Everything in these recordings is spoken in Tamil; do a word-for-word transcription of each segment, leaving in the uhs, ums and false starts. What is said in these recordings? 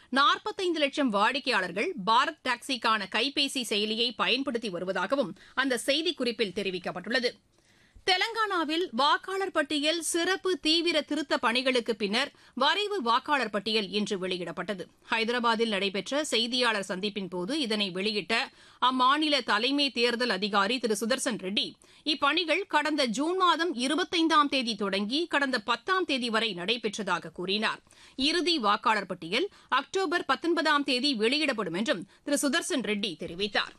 நாற்பத்தைந்து லட்சம் வாடிக்கையாளர்கள் பாரத் டாக்ஸிக்கான கைபேசி செயலியை பயன்படுத்தி வருவதாகவும் அந்த செய்திக்குறிப்பில் தெரிவிக்கப்பட்டுள்ளது. தெலங்கானாவில் வாக்காளர் பட்டியல் சிறப்பு தீவிர திருத்தப் பணிகளுக்கு பின்னர் வரைவு வாக்காளர் பட்டியல் இன்று வெளியிடப்பட்டது. ஹைதராபாத்தில் நடைபெற்ற செய்தியாளர் சந்திப்பின்போது இதனை வெளியிட்ட அம்மாநில தலைமை தேர்தல் அதிகாரி திரு சுதர்சன் ரெட்டி, இப்பணிகள் கடந்த ஜூன் மாதம் இருபத்தைந்தாம் தேதி தொடங்கி கடந்த பத்தாம் தேதி வரை நடைபெற்றதாக கூறினார். இறுதி வாக்காளர் பட்டியல் அக்டோபர் பத்தொன்பதாம் தேதி வெளியிடப்படும் என்றும் திரு சுதர்சன் ரெட்டி தெரிவித்தார்.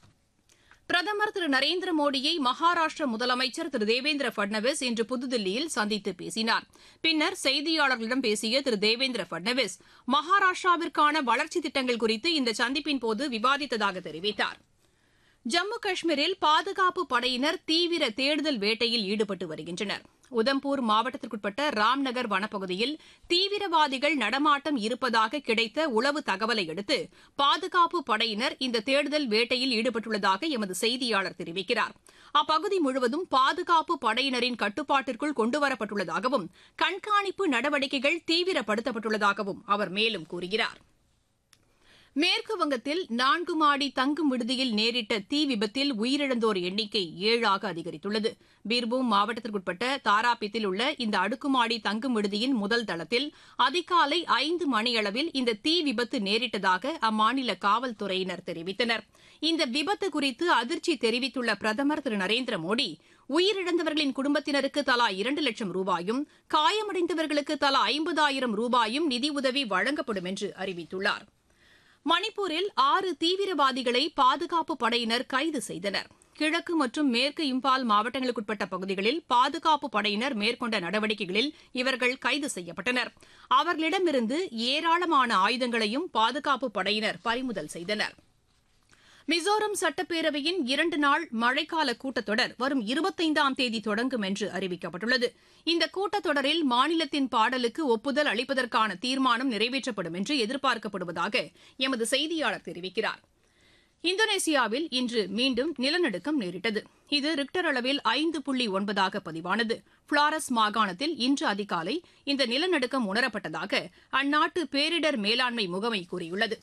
பிரதமர் திரு நரேந்திர மோடியை மகாராஷ்டிர முதலமைச்சர் திரு தேவேந்திர பட்னாவிஸ் இன்று புதுதில்லியில் சந்தித்து பேசினார். பின்னர் செய்தியாளர்களிடம் பேசிய திரு தேவேந்திர பட்னாவிஸ், மகாராஷ்டிராவிற்கான வளர்ச்சித் திட்டங்கள் குறித்து இந்த சந்திப்பின்போது விவாதித்ததாக தெரிவித்தார். ஜம்மு காஷ்மீரில் பாதுகாப்பு படையினர் தீவிர தேடுதல் வேட்டையில் ஈடுபட்டு வருகின்றனர். உதம்பூர் மாவட்டத்திற்குட்பட்ட ராம்நகர் வனப்பகுதியில் தீவிரவாதிகள் நடமாட்டம் இருப்பதாக கிடைத்த உளவு தகவலை அடுத்து பாதுகாப்பு படையினர் இந்த தேடுதல் வேட்டையில் ஈடுபட்டுள்ளதாக எமது செய்தியாளர் தெரிவிக்கிறார். அப்பகுதி முழுவதும் பாதுகாப்பு படையினரின் கட்டுப்பாட்டிற்குள் கொண்டுவரப்பட்டுள்ளதாகவும் கண்காணிப்பு நடவடிக்கைகள் தீவிரப்படுத்தப்பட்டுள்ளதாகவும் அவர் மேலும் கூறுகிறார். மேற்குவங்கத்தில் நான்கு மாடி தங்கும் விடுதியில் நேரிட்ட தீ விபத்தில் உயிரிழந்தோர் எண்ணிக்கை ஏழாக அதிகரித்துள்ளது. பீர்பூம் மாவட்டத்திற்குட்பட்ட தாராபித்தில் உள்ள இந்த அடுக்குமாடி தங்கும் விடுதியின் முதல் தளத்தில் அதிகாலை ஐந்து மணியளவில் இந்த தீ விபத்து நேரிட்டதாக அம்மாநில காவல்துறையினர் தெரிவித்தனர். இந்த விபத்து குறித்து அதிர்ச்சி தெரிவித்துள்ள பிரதமர் திரு நரேந்திர மோடி, உயிரிழந்தவர்களின் குடும்பத்தினருக்கு தலா இரண்டு லட்சம் ரூபாயும் காயமடைந்தவர்களுக்கு தலா ஐம்பதாயிரம் ரூபாயும் நிதியுதவி வழங்கப்படும் என்று அறிவித்துள்ளார். மணிப்பூரில் ஆறு தீவிரவாதிகளை பாதுகாப்பு படையினர் கைது செய்தனர். கிழக்கு மற்றும் மேற்கு இம்பால் மாவட்டங்களுக்குட்பட்ட பகுதிகளில் பாதுகாப்பு படையினர் மேற்கொண்ட நடவடிக்கைகளில் இவர்கள் கைது செய்யப்பட்டனர். அவர்களிடமிருந்து ஏராளமான ஆயுதங்களையும் பாதுகாப்பு படையினர் பறிமுதல் செய்தனர். மிசோரம் சட்டப்பேரவையின் இரண்டு நாள் மழைக்கால கூட்டத்தொடர் வரும் இருபத்தைந்தாம் தேதி தொடங்கும் என்று அறிவிக்கப்பட்டுள்ளது. இந்த கூட்டத்தொடரில் மாநிலத்தின் பாடலுக்கு ஒப்புதல் அளிப்பதற்கான தீர்மானம் நிறைவேற்றப்படும் என்று எதிர்பார்க்கப்படுவதாக எமது செய்தியாளர் தெரிவிக்கிறார். இந்தோனேசியாவில் இன்று மீண்டும் நிலநடுக்கம் நேரிட்டது. இது ரிக்டர் அளவில் ஐந்து புள்ளி ஒன்பதாக பதிவானது. புளாரஸ் மாகாணத்தில் இன்று அதிகாலை இந்த நிலநடுக்கம் உணரப்பட்டதாக அந்நாட்டு பேரிடர் மேலாண்மை முகமை கூறியுள்ளது.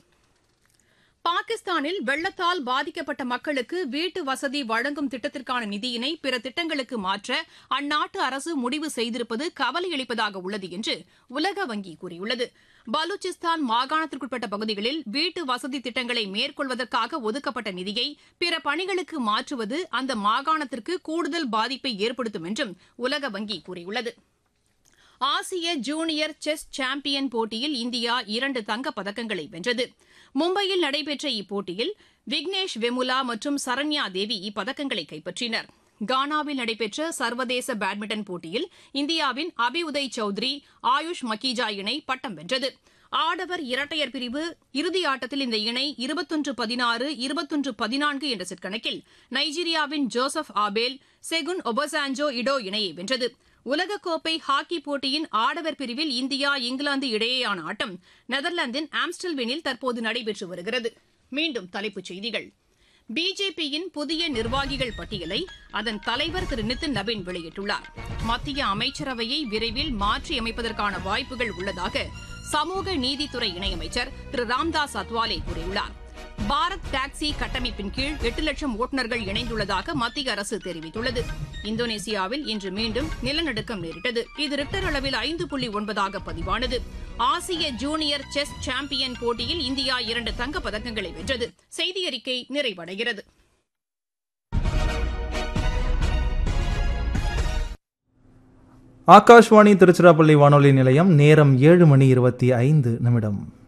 பாகிஸ்தானில் வெள்ளத்தால் பாதிக்கப்பட்ட மக்களுக்கு வீட்டு வசதி வழங்கும் திட்டத்திற்கான நிதியினை பிற திட்டங்களுக்கு மாற்ற அந்நாட்டு அரசு முடிவு செய்திருப்பது கவலையளிப்பதாக உள்ளது என்று உலக வங்கி கூறியுள்ளது. பலூச்சிஸ்தான் மாகாணத்திற்குட்பட்ட பகுதிகளில் வீட்டு வசதி திட்டங்களை மேற்கொள்வதற்காக ஒதுக்கப்பட்ட நிதியை பிற பணிகளுக்கு மாற்றுவது அந்த மாகாணத்திற்கு கூடுதல் பாதிப்பை ஏற்படுத்தும் என்றும் உலக வங்கி கூறியுள்ளது. ஆசிய ஜூனியர் செஸ் சாம்பியன் போட்டியில் இந்தியா இரண்டு தங்கப் பதக்கங்களை வென்றது. மும்பையில் நடைபெற்ற இப்போட்டியில் விக்னேஷ் வெமுலா மற்றும் சரண்யா தேவி இப்பதக்கங்களை கைப்பற்றினர். கானாவில் நடைபெற்ற சர்வதேச பேட்மிண்டன் போட்டியில் இந்தியாவின் அபி உதய் சௌத்ரி ஆயுஷ் மக்கீஜா இணை பட்டம் வென்றது. ஆடவர் இரட்டையர் பிரிவு இறுதி ஆட்டத்தில் இந்த இணை இருபத்தொன்று பதினாறு இருபத்தொன்று பதினான்கு என்ற செட் கணக்கில் நைஜீரியாவின் ஜோசப் ஆபேல் செகுன் ஒபசாஞ்சோ இடோ இணையை வென்றது. உலகக்கோப்பை ஹாக்கி போட்டியின் ஆடவர் பிரிவில் இந்தியா இங்கிலாந்து இடையேயான ஆட்டம் நெதர்லாந்தின் ஆம்ஸ்டல்வீனில் தற்போது நடைபெற்று வருகிறது. மீண்டும் தலைப்புச் செய்திகள். பிஜேபியின் புதிய நிர்வாகிகள் பட்டியலை அதன் தலைவர் திரு நிதின் நவீன் வெளியிட்டுள்ளார். மத்திய அமைச்சரவையை விரைவில் மாற்றியமைப்பதற்கான வாய்ப்புகள் உள்ளதாக சமூக நீதித்துறை இணையமைச்சர் திரு ராம்தாஸ் அத்வாலே கூறியுள்ளார். பாரத் டாக்ஸி கட்டமைப்பின் கீழ் எட்டு லட்சம் ஓட்டுநர்கள் இணைந்துள்ளதாக மத்திய அரசு தெரிவித்துள்ளது. இந்தோனேசியாவில் இன்று மீண்டும் நிலநடுக்கம் நேரிட்டது. இது ரிக்டர் அளவில் ஐந்து புள்ளி ஒன்பதாக பதிவானது. ஆசிய ஜூனியர் செஸ் சாம்பியன் போட்டியில் இந்தியா இரண்டு தங்கப் பதக்கங்களை வென்றது. செய்தி அறிக்கை நிறைவடைகிறது. ஆகாஷ்வாணி திருச்சிராப்பள்ளி வானொலி நிலையம். நேரம் ஏழு மணி இருபத்தி ஐந்து நிமிடம்.